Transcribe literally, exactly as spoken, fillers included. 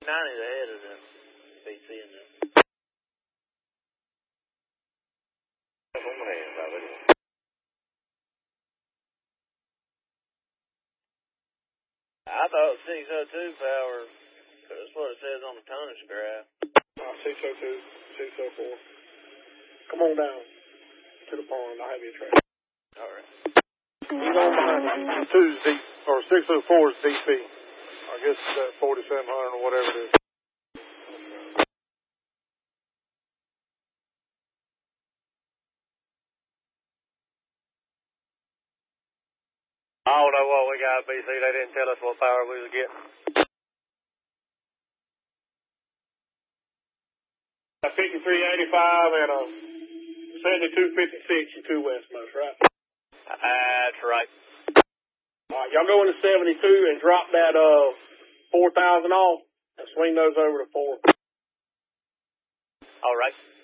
ninety is ahead of the B C in there. I thought six oh two power, because that's what it says on the tonnage graph. Uh, six oh two, six oh four. Come on down to the pond. I'll have you a track. All right. He's on behind. Two is deep, or six oh four is D P. I guess it's at forty-seven hundred or whatever it is. I don't know what we got, B C. They didn't tell us what power we was getting. A fifty-three eighty-five and a seventy-two fifty-six, you two westmost, right? That's right. All right, y'all go into seventy-two and drop that uh four thousand off and swing those over to four. All right.